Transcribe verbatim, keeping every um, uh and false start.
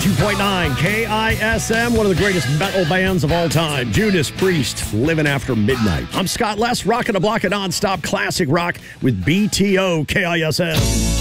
ninety-two point nine K I S M, one of the greatest metal bands of all time, Judas Priest, Living After Midnight. I'm Scott Les, rocking a block of nonstop classic rock with B T O K I S M.